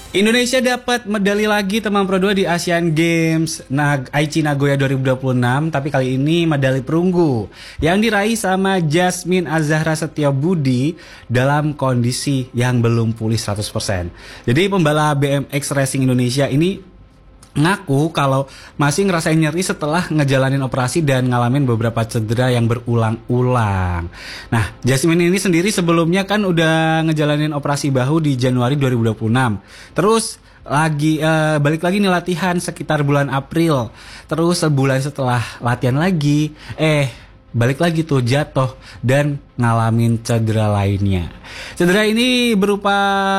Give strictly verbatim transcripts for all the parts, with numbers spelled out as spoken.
Indonesia dapat medali lagi teman Pro dua di Asian Games Nag Aichi Nagoya dua ribu dua puluh enam, tapi kali ini medali perunggu yang diraih sama Jasmine Azahra Setiabudi dalam kondisi yang belum pulih seratus persen. Jadi pembalap B M X Racing Indonesia ini ngaku kalau masih ngerasain nyeri setelah ngejalanin operasi dan ngalamin beberapa cedera yang berulang-ulang. Nah, Jasmine ini sendiri sebelumnya kan udah ngejalanin operasi bahu di Januari dua ribu dua puluh enam. Terus lagi uh, balik lagi nih latihan sekitar bulan April. Terus sebulan setelah latihan lagi, eh balik lagi tuh jatuh dan ngalamin cedera lainnya. Cedera ini berupa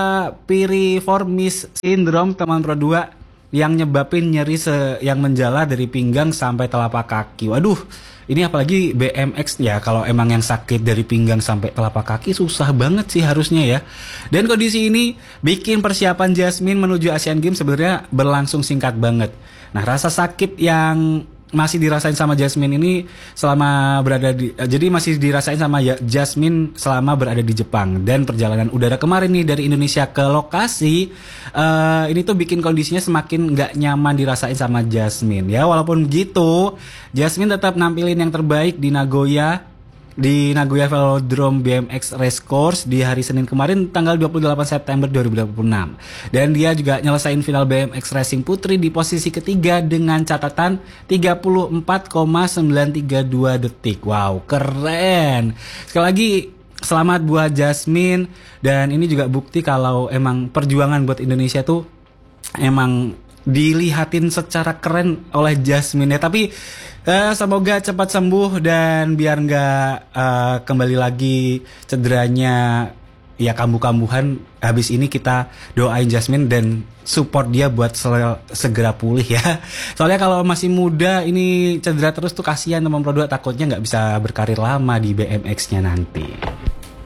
piriformis syndrome teman Pro dua yang nyebabin nyeri se yang menjala dari pinggang sampai telapak kaki. Waduh, ini apalagi B M X ya, kalau emang yang sakit dari pinggang sampai telapak kaki susah banget sih harusnya ya. Dan kondisi ini bikin persiapan Jasmine menuju Asian Games sebenarnya berlangsung singkat banget. Nah, rasa sakit yang masih dirasain sama Jasmine ini selama berada di jadi masih dirasain sama Jasmine selama berada di Jepang, dan perjalanan udara kemarin nih dari Indonesia ke lokasi uh, ini tuh bikin kondisinya semakin nggak nyaman dirasain sama Jasmine ya. Walaupun gitu, Jasmine tetap nampilin yang terbaik di Nagoya di Nagoya Velodrome B M X Race Course di hari Senin kemarin tanggal dua puluh delapan September dua ribu dua puluh enam. Dan dia juga nyelesain final B M X Racing Putri di posisi ketiga dengan catatan tiga puluh empat koma sembilan tiga dua detik. Wow, keren. Sekali lagi selamat buat Jasmine, dan ini juga bukti kalau emang perjuangan buat Indonesia tuh emang dilihatin secara keren oleh Jasmine ya. Tapi uh, semoga cepat sembuh dan biar nggak uh, kembali lagi cederanya ya kambuh-kambuhan. Habis ini kita doain Jasmine dan support dia buat segera pulih ya. Soalnya kalau masih muda ini cedera terus tuh kasihan teman Pro dua, takutnya nggak bisa berkarir lama di B M X-nya nanti.